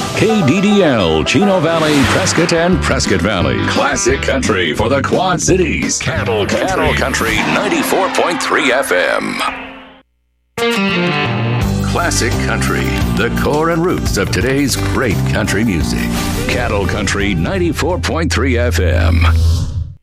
KDDL, Chino Valley, Prescott, and Prescott Valley. Classic country for the Quad Cities. Cattle Country 94.3 FM. Classic country, the core and roots of today's great country music. Cattle Country 94.3 FM.